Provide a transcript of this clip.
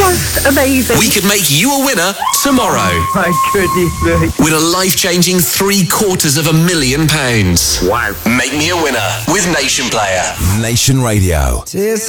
just amazing. We could make you a winner tomorrow. Oh my goodness me. With a life-changing £750,000. Wow. Make me a winner with Nation Player. Nation Radio.